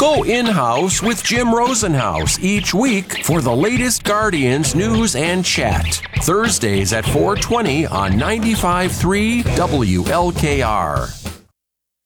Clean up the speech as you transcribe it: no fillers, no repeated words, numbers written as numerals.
Go in-house with Jim Rosenhaus each week for the latest Guardians news and chat. Thursdays at 4:20 on 95.3 WLKR.